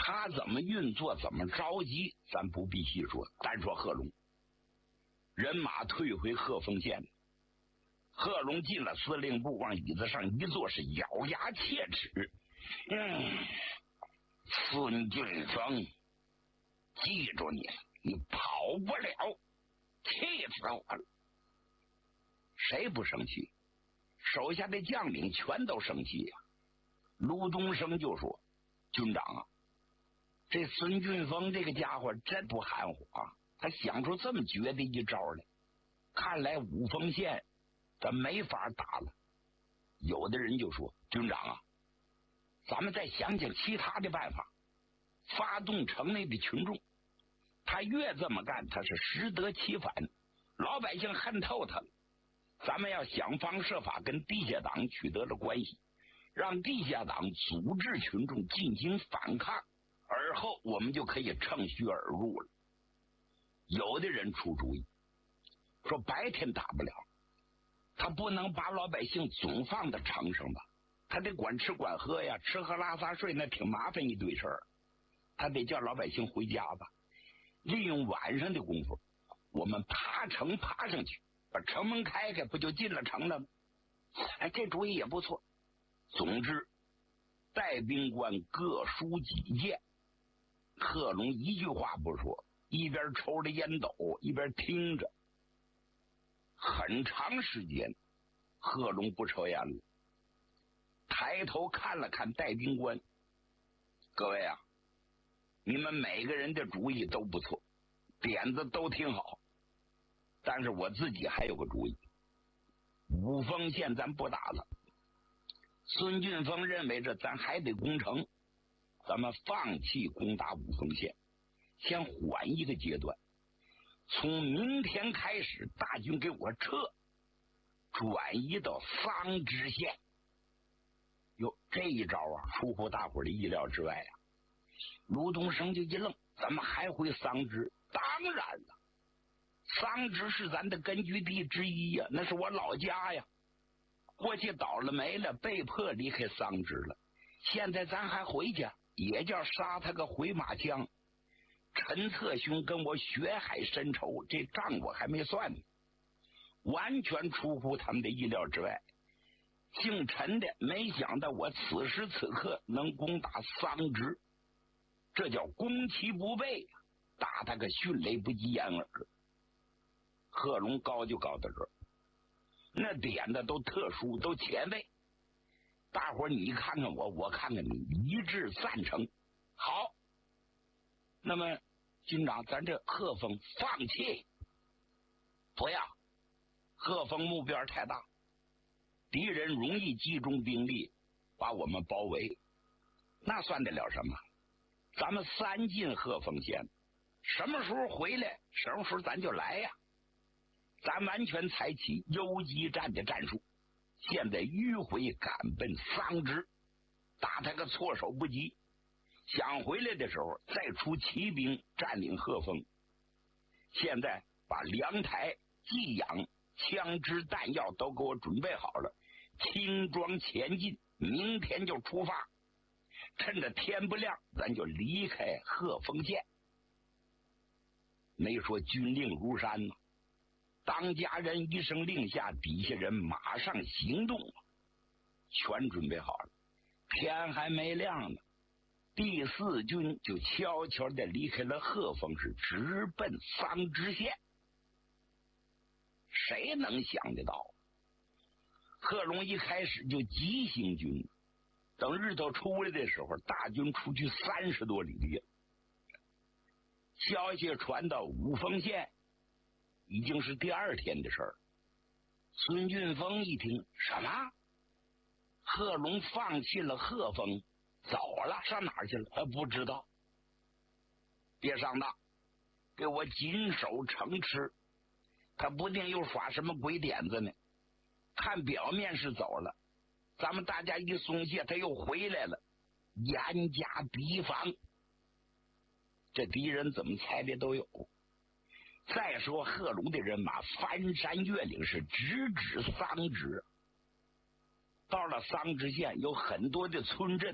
他怎么运作，怎么着急，咱不必细说。单说贺龙，人马退回鹤峰县，贺龙进了司令部，往椅子上一坐，是咬牙切齿。孙俊峰，记住你了，你跑不了，气死我了！谁不生气？手下的将领全都生气呀。卢东升就说：“军长啊，这孙俊峰这个家伙真不含糊啊，他想出这么绝的一招来，看来五峰县咱没法打了。”有的人就说：“军长啊，咱们再想想其他的办法，发动城内的群众。他越这么干，他是适得其反，老百姓恨透他了。咱们要想方设法跟地下党取得了关系，让地下党组织群众进行反抗，而后我们就可以乘虚而入了。”有的人出主意说，白天打不了，他不能把老百姓总放到城上吧，他得管吃管喝呀，吃喝拉撒睡那挺麻烦一堆事儿，他得叫老百姓回家吧。利用晚上的功夫，我们爬城爬上去，把城门开开，不就进了城了吗？这主意也不错。总之，带兵官各抒己见，贺龙一句话不说，一边抽着烟斗一边听着。很长时间，贺龙不抽烟了，抬头看了看带兵官：“各位啊，你们每个人的主意都不错，点子都挺好，但是我自己还有个主意。五峰县咱不打了，孙俊峰认为这咱还得攻城，咱们放弃攻打五峰县，先缓一个阶段，从明天开始大军给我撤，转移到桑植县。”哟，这一招啊，出乎大伙的意料之外啊。卢东升就一愣：“怎么还回桑植？”“当然了，桑植是咱的根据地之一呀，那是我老家呀。过去倒了霉了，被迫离开桑植了。现在咱还回去，也叫杀他个回马枪。陈策兄跟我血海深仇，这账我还没算呢。”完全出乎他们的意料之外。姓陈的没想到我此时此刻能攻打桑植，这叫攻其不备，打他个迅雷不及掩耳。贺龙高就高到这儿，那点的都特殊，都前卫。大伙儿你看看我，我看看你，一致赞成。好，那么军长，咱这贺峰放弃，不要。贺峰目标太大，敌人容易集中兵力把我们包围，那算得了什么？咱们3进鹤峰县，什么时候回来什么时候咱就来呀。咱完全采取游击战的战术，现在迂回赶奔桑植，打他个措手不及。想回来的时候再出骑兵占领鹤峰。现在把粮台、给养、枪支弹药都给我准备好了，轻装前进，明天就出发。趁着天不亮，咱就离开鹤峰县。没说军令如山吗？当家人一声令下，底下人马上行动，全准备好了。天还没亮呢，第4军就悄悄地离开了鹤峰市，直奔桑植县。谁能想得到，贺龙一开始就急行军，等日头出来的时候，大军出去30多里地了。消息传到五峰县，已经是第2天的事儿。孙俊峰一听，什么？贺龙放弃了鹤峰，走了，上哪儿去了？不知道。别上当，给我谨守城池，他不定又耍什么鬼点子呢。看表面是走了，咱们大家一松懈，他又回来了，严加提防。这敌人怎么猜的都有。再说贺龙的人马翻山越岭，是直指桑植。到了桑植县，有很多的村镇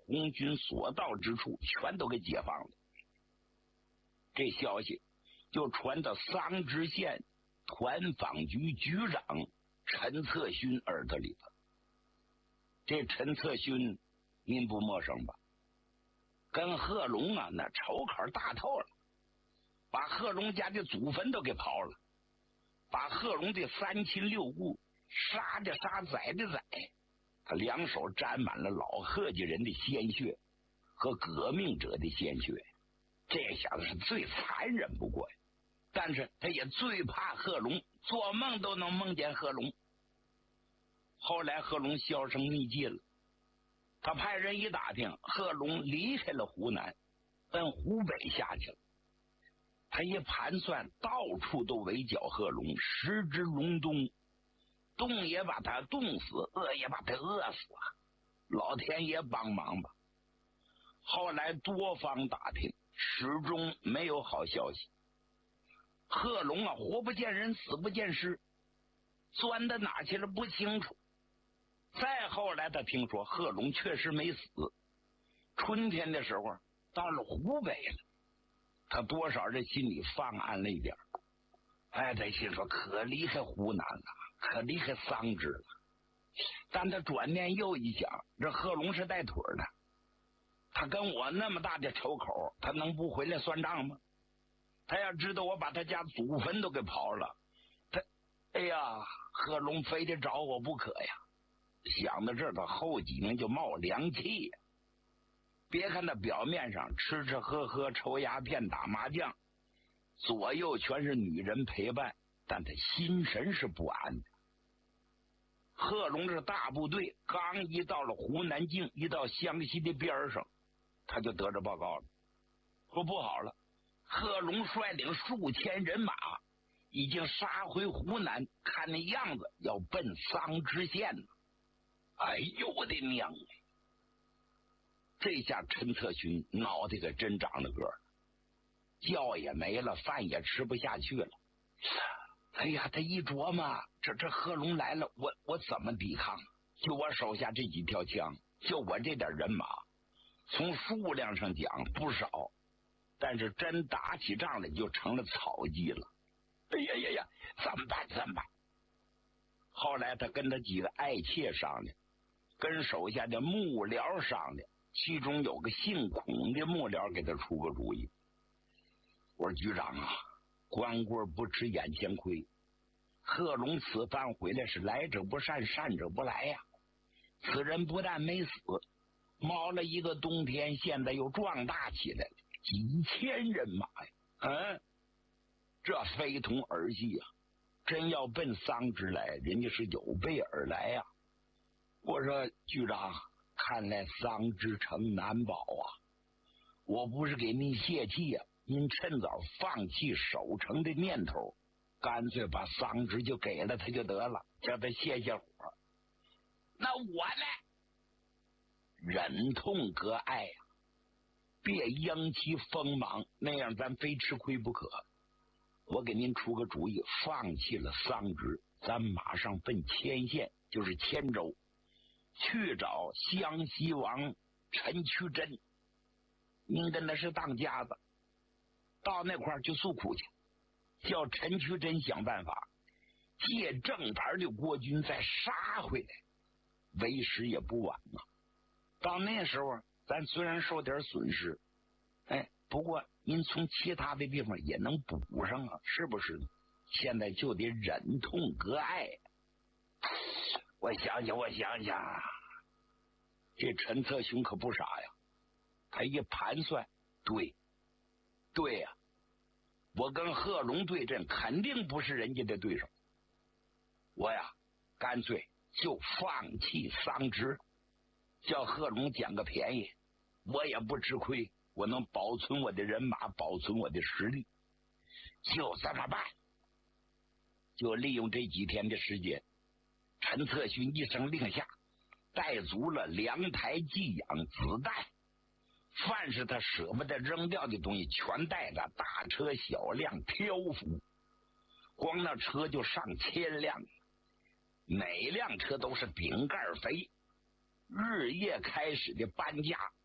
红军所到之处全都给解放了。这消息就传到桑植县团防局局长陈策勋耳朵里头。这陈策勋您不陌生吧？跟贺龙啊那仇口大透了，把贺龙家的祖坟都给刨了，把贺龙的三亲六故杀的杀，宰的宰，他两手沾满了老贺家人的鲜血和革命者的鲜血。这小子是最残忍不过呀，但是他也最怕贺龙，做梦都能梦见贺龙。后来贺龙销声匿迹了，他派人一打听，贺龙离开了湖南，奔湖北下去了。他一盘算，到处都围剿贺龙，时之隆冬，冻也把他冻死，饿也把他饿死啊！老天爷帮忙吧！后来多方打听，始终没有好消息。贺龙啊，活不见人，死不见尸，钻到哪去了不清楚。再后来他听说贺龙确实没死，春天的时候到了湖北了，他多少人心里放安了一点。哎，他心说可离开湖南了，可离开桑植了。但他转念又一想，这贺龙是带腿的，他跟我那么大的仇口，他能不回来算账吗？他要知道我把他家祖坟都给刨了，他哎呀，贺龙非得找我不可呀。想到这儿，他后脊梁就冒凉气呀。别看他表面上吃吃喝喝、抽鸦片、打麻将，左右全是女人陪伴，但他心神是不安的。贺龙这大部队刚一到了湖南境，一到湘西的边上，他就得着报告了，说不好了，贺龙率领数千人马已经杀回湖南，看那样子要奔桑植县了。哎呦我的娘！这下陈策勋脑袋可真长了个儿，觉也没了，饭也吃不下去了。哎呀，他一琢磨，这贺龙来了，我怎么抵抗？就我手下这几条枪，就我这点人马，从数量上讲不少，但是真打起仗来就成了草鸡了。哎呀呀呀，怎么办？怎么办？后来他跟他几个爱妾商量，跟手下的幕僚商量，其中有个姓孔的幕僚给他出个主意。我说局长啊，光棍不吃眼前亏，贺龙此番回来是来者不善，善者不来呀。此人不但没死，猫了一个冬天，现在又壮大起来了，几千人马呀！这非同儿戏啊！真要奔桑植来，人家是有备而来呀。我说局长，看来桑植城难保啊！我不是给您泄气啊，您趁早放弃守城的念头，干脆把桑植就给了他就得了，叫他泄泄火。那我呢？忍痛割爱呀，别应其锋芒，那样咱非吃亏不可。我给您出个主意，放弃了桑植，咱马上奔黔县，就是黔州，去找湘西王陈渠珍，您跟那是当家子，到那块儿去诉苦去，叫陈渠珍想办法借正牌的国军再杀回来，为时也不晚啊。到那时候咱虽然受点损失，不过您从其他的地方也能补上啊，是不是？现在就得忍痛割爱。我想想，这陈策勋可不傻呀，他一盘算，对呀，我跟贺龙对阵肯定不是人家的对手，我呀干脆就放弃桑植，叫贺龙捡个便宜，我也不吃亏，我能保存我的人马，保存我的实力，就这么办。就利用这几天的时间，陈策勋一声令下，带足了粮台、寄养、子弹，凡是他舍不得扔掉的东西，全带着大车小辆挑夫，光那车就上千辆，每辆车都是顶盖肥，日夜开始的搬家，